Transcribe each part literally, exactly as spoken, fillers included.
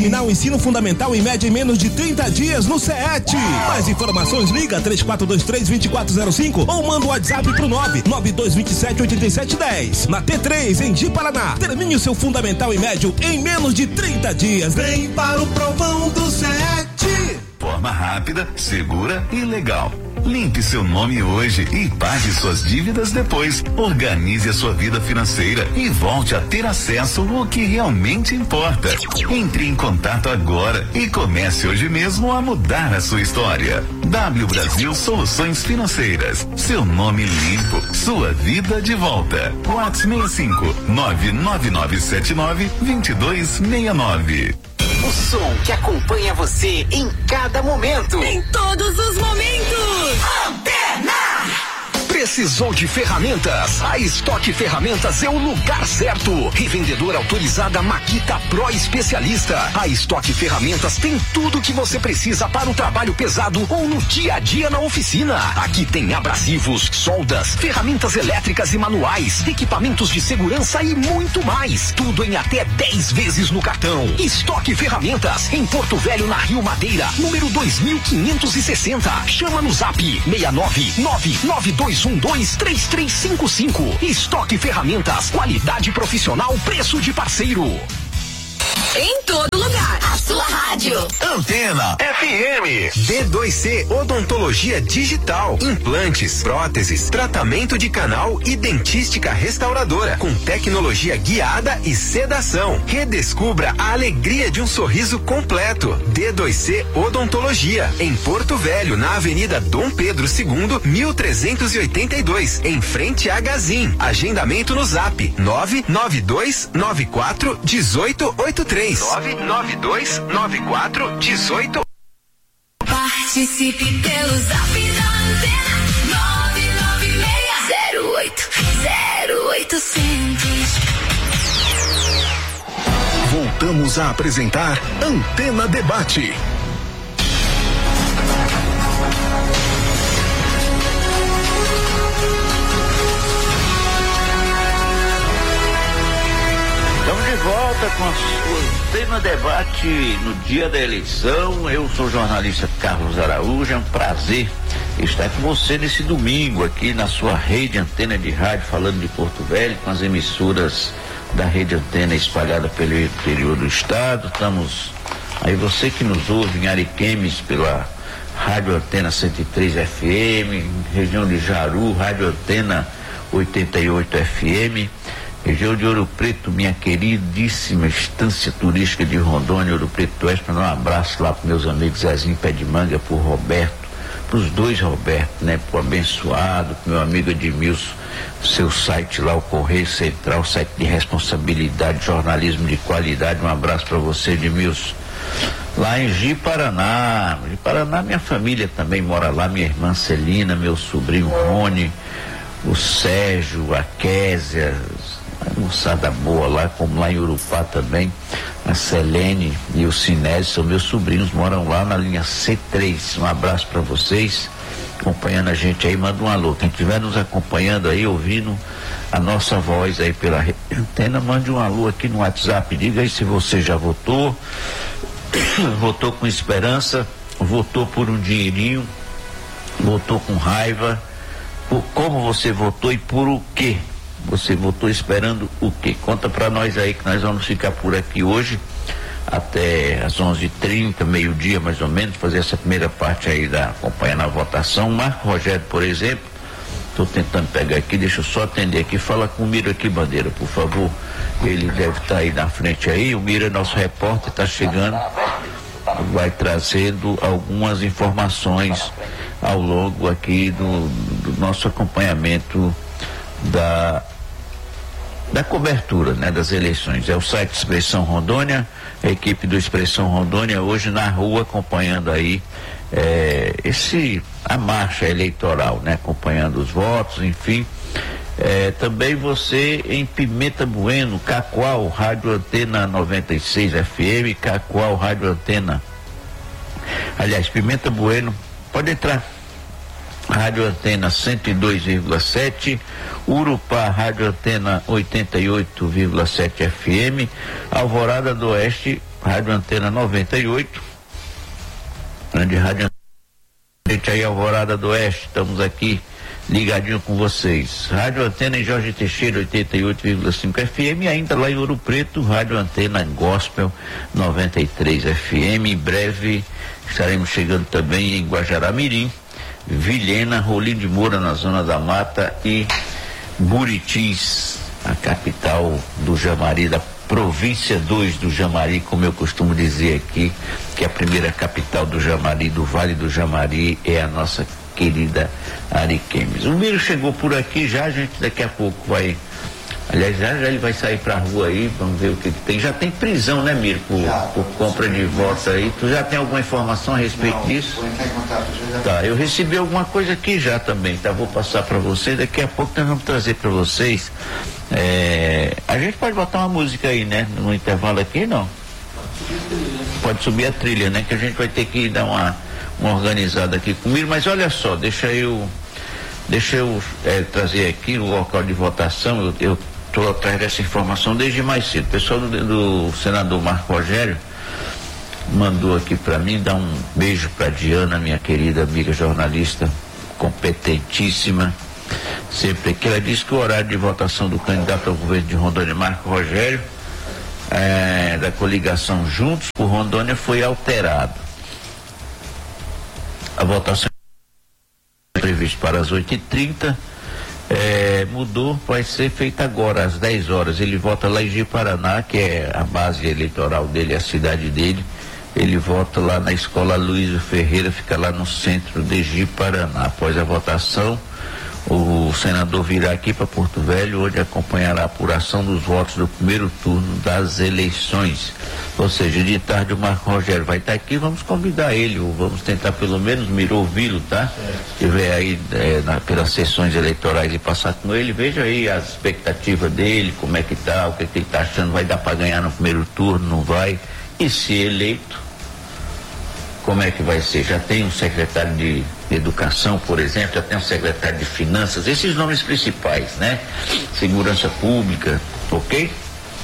Terminar o ensino fundamental em média em menos de trinta dias no C E T. Mais informações, liga três quatro dois três, dois quatro zero cinco ou manda o WhatsApp pro nove nove dois dois sete, oito sete um zero. Na T três, em Ji, Paraná. Termine o seu fundamental e médio em menos de trinta dias. Vem para o provão do C E T. Forma rápida, segura e legal. Limpe seu nome hoje e pague suas dívidas depois. Organize a sua vida financeira e volte a ter acesso ao que realmente importa. Entre em contato agora e comece hoje mesmo a mudar a sua história. W Brasil Soluções Financeiras. Seu nome limpo, sua vida de volta. WhatsApp seis cinco nove nove nove sete nove dois dois seis nove. O som que acompanha você em cada momento. Em todos os momentos. Antena! Precisou de ferramentas? A Stock Ferramentas é o lugar certo. Revendedora autorizada Makita Pro Especialista. A Stock Ferramentas tem tudo que você precisa para o trabalho pesado ou no dia a dia na oficina. Aqui tem abrasivos, soldas, ferramentas elétricas e manuais, equipamentos de segurança e muito mais. Tudo em até dez vezes no cartão. Stock Ferramentas, em Porto Velho, na Rio Madeira, número dois mil quinhentos e sessenta. Chama no zap seis nove nove nove dois um dois três três cinco cinco. Estoque Ferramentas, qualidade profissional, preço de parceiro. Em todo lugar, a sua rádio. Antena F M. D dois C Odontologia Digital. Implantes, próteses, tratamento de canal e dentística restauradora com tecnologia guiada e sedação. Redescubra a alegria de um sorriso completo. D dois C Odontologia, em Porto Velho, na Avenida Dom Pedro segundo, mil trezentos e oitenta e dois, em frente a Gazin. Agendamento no zap nove nove dois nove quatro um oito oito três. nove nove dois nove quatro um oito. Participe pelo zap da Antena nove nove seis zero oito zero oito zero zero. Voltamos a apresentar Antena Debate. Estamos de volta com o tema debate no dia da eleição. Eu sou o jornalista Carlos Araújo. É um prazer estar com você nesse domingo aqui na sua rede Antena de rádio, falando de Porto Velho, com as emissoras da rede Antena espalhada pelo interior do estado. Estamos aí, você que nos ouve em Ariquemes pela Rádio Antena cento e três F M, região de Jaru, Rádio Antena oitenta e oito F M, região de Ouro Preto, minha queridíssima estância turística de Rondônia, Ouro Preto Oeste. Mandar um abraço lá para meus amigos Zezinho Pé de Manga, pro Roberto, pros dois Roberto, né, pro Abençoado, pro meu amigo Edmilson, seu site lá, o Correio Central, site de responsabilidade, jornalismo de qualidade. Um abraço para você, Edmilson. Lá em Ji, Paraná, Ji, Paraná, minha família também mora lá, minha irmã Celina, meu sobrinho Rony, o Sérgio, a Késia, a moçada boa lá, como lá em Urupá também, a Selene e o Sinésio, são meus sobrinhos, moram lá na linha C três. Um abraço para vocês, acompanhando a gente aí. Manda um alô, quem estiver nos acompanhando aí, ouvindo a nossa voz aí pela antena, mande um alô aqui no WhatsApp, diga aí se você já votou, votou com esperança, votou por um dinheirinho, votou com raiva, por como você votou e por o quê você votou, esperando o quê? Conta pra nós aí, que nós vamos ficar por aqui hoje até às onze e trinta, meio-dia mais ou menos, fazer essa primeira parte aí da acompanhando a votação. Marco Rogério, por exemplo, estou tentando pegar aqui, deixa eu só atender aqui. Fala com o Mira aqui, Bandeira, por favor. Ele deve estar tá aí na frente aí. O Mira, nosso repórter, está chegando, vai trazendo algumas informações ao longo aqui do, do nosso acompanhamento da da cobertura, né, das eleições. É o site Expressão Rondônia, a equipe do Expressão Rondônia hoje na rua acompanhando aí é, esse a marcha eleitoral, né, acompanhando os votos, enfim. É, também você em Pimenta Bueno, Cacoal, Rádio Antena noventa e seis F M, Cacoal, Rádio Antena, aliás, Pimenta Bueno, pode entrar, Rádio Antena cento e dois vírgula sete, Urupá, Rádio Antena oitenta e oito vírgula sete F M, Alvorada do Oeste, Rádio Antena noventa e oito, grande rádio gente aí, Alvorada do Oeste, estamos aqui ligadinho com vocês. Rádio Antena em Jorge Teixeira, oitenta e oito vírgula cinco F M, e ainda lá em Ouro Preto, Rádio Antena Gospel noventa e três F M. Em breve estaremos chegando também em Guajará-Mirim, Vilhena, Rolim de Moura, na Zona da Mata, e Buritis, a capital do Jamari, da província dois do Jamari, como eu costumo dizer aqui, que a primeira capital do Jamari, do Vale do Jamari, é a nossa querida Ariquemes. O Miro chegou por aqui já, a gente daqui a pouco vai, aliás, já, já ele vai sair pra rua aí, vamos ver o que, que tem. Já tem prisão, né, Miro, por, já, por compra de votos aí. Tu já tem alguma informação a respeito Não, disso? Vou entrar em contato, já tá, eu recebi alguma coisa aqui já também, tá? Vou passar para vocês, daqui a pouco nós vamos trazer para vocês. É, a gente pode botar uma música aí, né? No intervalo aqui, não? Pode subir a trilha, né? Que a gente vai ter que dar uma, uma organizada aqui comigo, mas olha só, deixa eu deixa eu é, trazer aqui o local de votação. Eu estou atrás dessa informação desde mais cedo. O pessoal do, do senador Marco Rogério mandou aqui para mim, dar um beijo para Diana, minha querida amiga jornalista, competentíssima, sempre que ela disse que o horário de votação do candidato ao governo de Rondônia, Marco Rogério, é, da coligação Juntos por Rondônia, foi alterado. A votação prevista para as oito e trinta, é, mudou, vai ser feita agora às dez horas. Ele vota lá em Ji-Paraná, que é a base eleitoral dele, a cidade dele. Ele vota lá na escola Luísio Ferreira, fica lá no centro de Ji-Paraná. Após a votação, o senador virá aqui para Porto Velho, onde acompanhará a apuração dos votos do primeiro turno das eleições. Ou seja, de tarde o Marco Rogério vai estar aqui, vamos convidar ele, ou vamos tentar pelo menos me ouvi-lo, tá? Se estiver aí é, na, pelas sessões eleitorais e passar com ele, veja aí as expectativas dele, como é que tá, o que, que ele está achando, vai dar para ganhar no primeiro turno, não vai? E se eleito, como é que vai ser? Já tem um secretário de Educação, por exemplo, já tem um secretário de Finanças, esses nomes principais, né? Segurança Pública, ok?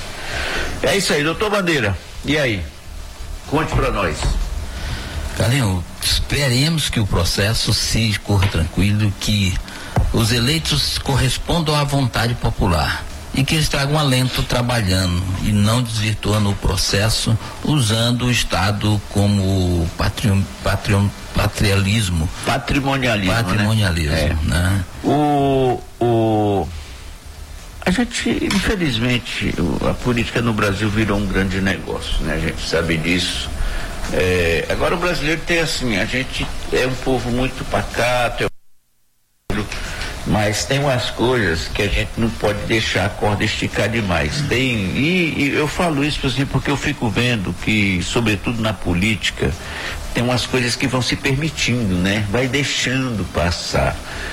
É isso aí, doutor Bandeira, e aí? Conte para nós. Carlinhos, esperemos que o processo se corra tranquilo, que os eleitos correspondam à vontade popular e que eles tragam alento trabalhando e não desvirtuando o processo, usando o Estado como patri, patri, patrialismo. Patrimonialismo. Patrimonialismo, né? É. né? O, o, a gente, infelizmente, a política no Brasil virou um grande negócio, né? A gente sabe disso. É, agora o brasileiro tem assim, a gente é um povo muito pacato, é mas tem umas coisas que a gente não pode deixar a corda esticar demais. Tem, e, e eu falo isso assim, porque eu fico vendo que, sobretudo na política, tem umas coisas que vão se permitindo, né? Vai deixando passar.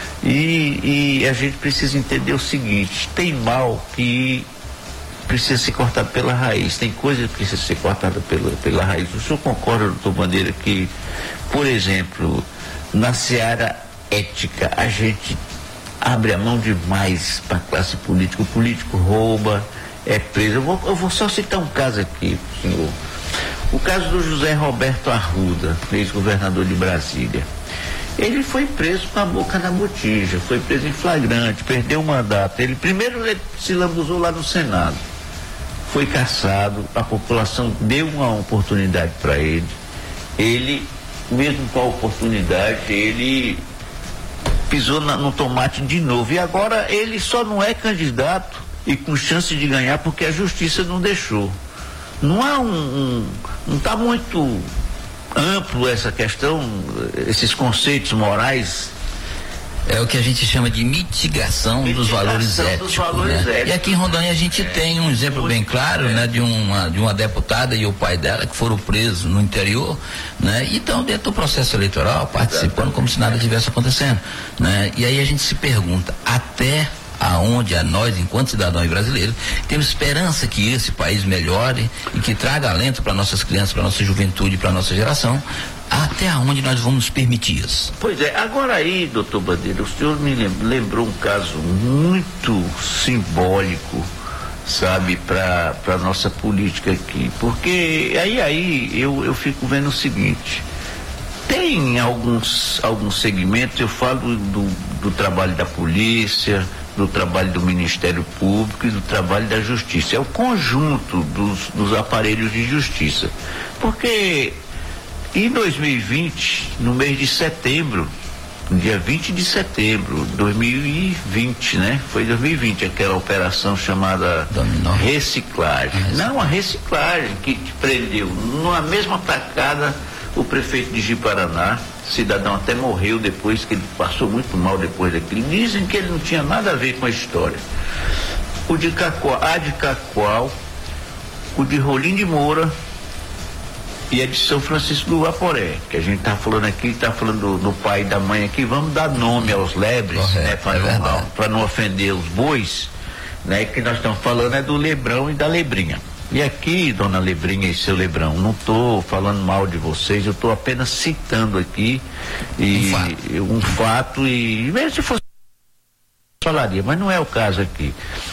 E, e a gente precisa entender o seguinte, tem mal que precisa ser cortado pela raiz, tem coisa que precisa ser cortada pela, pela raiz. O senhor concorda, doutor Bandeira, que, por exemplo, na seara ética, a gente abre a mão demais para a classe política, o político rouba, é preso. Eu vou, eu vou só citar um caso aqui, senhor. O caso do José Roberto Arruda, ex-governador de Brasília. Ele foi preso com a boca na botija, foi preso em flagrante, perdeu o mandato. Ele primeiro ele se lambuzou lá no Senado, foi cassado, a população deu uma oportunidade para ele. Ele, mesmo com a oportunidade, ele pisou na, no tomate de novo, e agora ele só não é candidato e com chance de ganhar porque a justiça não deixou. Não há um, um não está muito amplo essa questão, esses conceitos morais. É o que a gente chama de mitigação, mitigação dos valores éticos, dos valores, né? Éticos. E aqui em Rondônia a gente é, tem um exemplo muito, bem claro, é. né, de uma, de uma deputada e o pai dela que foram presos no interior, né, e estão dentro do processo eleitoral, participando como se nada tivesse acontecendo, né? E aí a gente se pergunta, até aonde a nós, enquanto cidadãos brasileiros, temos esperança que esse país melhore e que traga alento para nossas crianças, para nossa juventude, para nossa geração, até onde nós vamos permitir isso? Pois é, agora aí, doutor Bandeira, o senhor me lembrou um caso muito simbólico sabe, para para nossa política aqui, porque aí aí eu, eu fico vendo o seguinte, tem alguns alguns segmentos, eu falo do, do trabalho da polícia, do trabalho do Ministério Público e do trabalho da Justiça, é o conjunto dos, dos aparelhos de justiça, porque em dois mil e vinte, no mês de setembro, dia vinte de setembro de dois mil e vinte, né? Foi dois mil e vinte, aquela operação chamada Dominó. Reciclagem. Ah, não, a reciclagem que prendeu numa mesma tacada o prefeito de Ji-Paraná, cidadão até morreu depois, que ele passou muito mal depois daquilo. Dizem que ele não tinha nada a ver com a história. O de Cacoal, a de Cacoal, o de Rolim de Moura e a de São Francisco do Guaporé, que a gente tá falando aqui, tá falando do, do pai e da mãe aqui, vamos dar nome aos lebres, correto, né, para é não, para não ofender os bois, né, que nós estamos falando é do Lebrão e da Lebrinha. E aqui, dona Lebrinha e seu Lebrão, não estou falando mal de vocês, eu estou apenas citando aqui e, um fato, um fato e mesmo se fosse falaria, mas não é o caso aqui.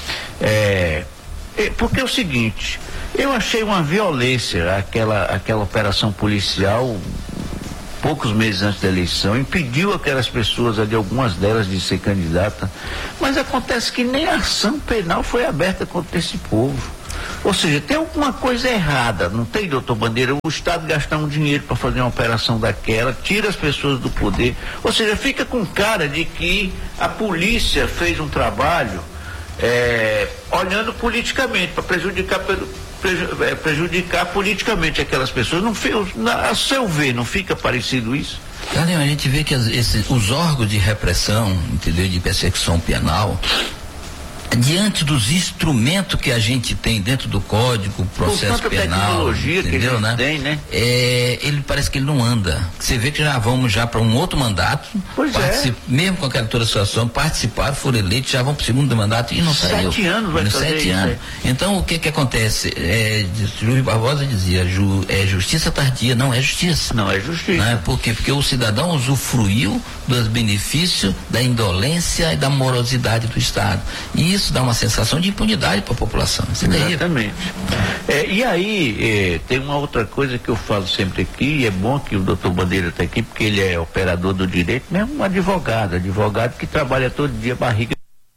É, é, porque é o seguinte, eu achei uma violência aquela, aquela operação policial poucos meses antes da eleição, impediu aquelas pessoas ali, algumas delas, de ser candidata, mas acontece que nem a ação penal foi aberta contra esse povo. Ou seja, tem alguma coisa errada, não tem, doutor Bandeira? O Estado gastar um dinheiro para fazer uma operação daquela, tira as pessoas do poder, ou seja, fica com cara de que a polícia fez um trabalho é, olhando politicamente, para prejudicar, preju, é, prejudicar politicamente aquelas pessoas. Não, na, a seu ver, não fica parecido isso? Carlinhos, a gente vê que as, esses, os órgãos de repressão, entendeu, de persecução penal, diante dos instrumentos que a gente tem dentro do Código, processo penal, entendeu, né? Tem, né? É, ele parece que ele não anda. Você vê que já vamos já para um outro mandato. Pois é. Mesmo com aquela toda situação, participaram, foram eleitos, já vão para o segundo mandato e não saiu. Sete anos vai fazer Sete isso, anos. É. Então o que que acontece? É, Luiz Barbosa dizia, ju, é justiça tardia, não é justiça. Não é justiça. Né? Por quê? Porque o cidadão usufruiu dos benefícios da indolência e da morosidade do Estado. E isso dá uma sensação de impunidade para a população. Exatamente. É, e aí, é, tem uma outra coisa que eu falo sempre aqui, e é bom que o doutor Bandeira está aqui, porque ele é operador do direito, mesmo um advogado, advogado que trabalha todo dia barriga.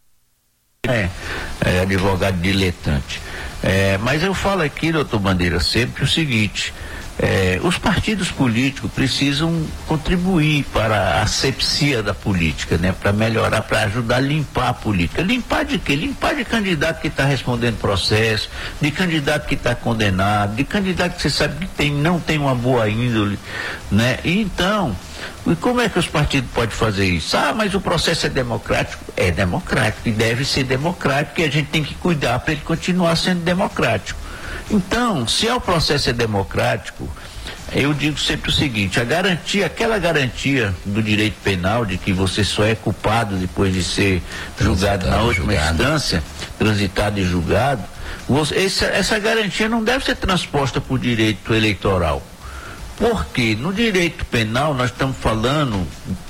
É, é advogado diletante. É, mas eu falo aqui, doutor Bandeira, sempre o seguinte. É, os partidos políticos precisam contribuir para a asepsia da política, né? Para melhorar, para ajudar a limpar a política. Limpar de quê? Limpar de candidato que está respondendo processo, de candidato que está condenado, de candidato que você sabe que tem, não tem uma boa índole, né? E então, e como é que os partidos podem fazer isso? Ah, mas o processo é democrático? É democrático e deve ser democrático, e a gente tem que cuidar para ele continuar sendo democrático. Então, se é o processo é democrático, eu digo sempre o seguinte, a garantia, aquela garantia do direito penal de que você só é culpado depois de ser julgado na última julgado. instância, transitado e julgado, você, essa, essa garantia não deve ser transposta por direito eleitoral. Porque no direito penal nós estamos falando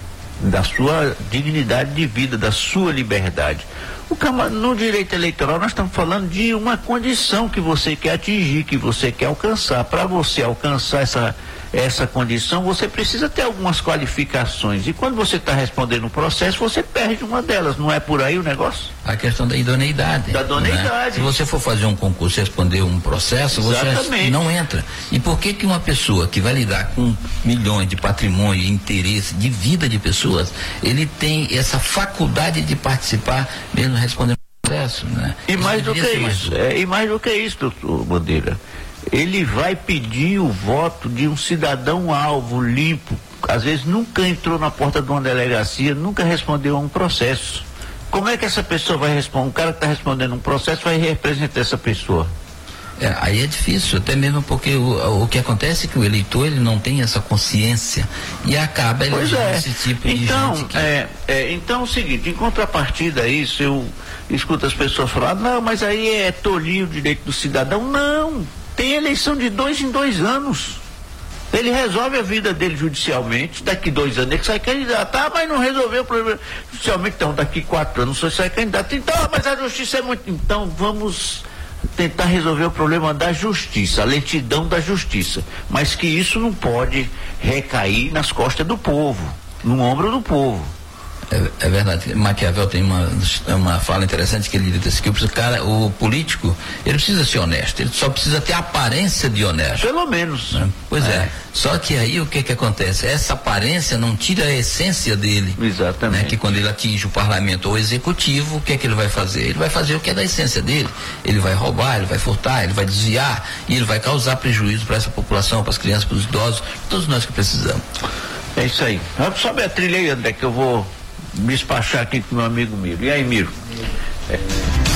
da sua dignidade de vida, da sua liberdade. O, no direito eleitoral nós estamos falando de uma condição que você quer atingir, que você quer alcançar. Para você alcançar essa, essa condição, você precisa ter algumas qualificações. E quando você está respondendo um processo, você perde uma delas. Não é por aí o negócio? A questão da idoneidade. Da idoneidade. Né? Se você for fazer um concurso e responder um processo, Exatamente. Você não entra. E por que que uma pessoa que vai lidar com milhões de patrimônio, interesse, de vida de pessoas, ele tem essa faculdade de participar, mesmo respondendo o processo, né? E mais do que isso, é, e mais do que isso, doutor Bandeira, ele vai pedir o voto de um cidadão alvo, limpo, às vezes nunca entrou na porta de uma delegacia, nunca respondeu a um processo. Como é que essa pessoa vai responder? Um cara que está respondendo um processo vai representar essa pessoa? É, aí é difícil, até mesmo porque o, o que acontece é que o eleitor ele não tem essa consciência e acaba elegendo é. esse tipo de então, gente que... é, é, então é o seguinte, em contrapartida a isso, eu escuto as pessoas falar, não, mas aí é tolir o direito do cidadão. Não, tem eleição de dois em dois anos. Ele resolve a vida dele judicialmente, daqui dois anos ele sai candidato. Ah, mas não resolveu o problema judicialmente, então daqui quatro anos você sai candidato. Então, mas a justiça é muito... Então vamos tentar resolver o problema da justiça, a lentidão da justiça, mas que isso não pode recair nas costas do povo, no ombro do povo. É, é verdade. Maquiavel tem uma, uma fala interessante que ele diz que o cara, o político, ele precisa ser honesto, ele só precisa ter aparência de honesto. Pelo menos. Né? Pois é. é. Só que aí o que que acontece? Essa aparência não tira a essência dele. Exatamente. Né? Que quando ele atinge o parlamento ou o executivo, o que é que ele vai fazer? Ele vai fazer o que é da essência dele. Ele vai roubar, ele vai furtar, ele vai desviar e ele vai causar prejuízo para essa população, para as crianças, para os idosos, todos nós que precisamos. É isso aí. Sobe a trilha aí, André, que eu vou me despachar aqui com meu amigo Miro. E aí, Miro? É.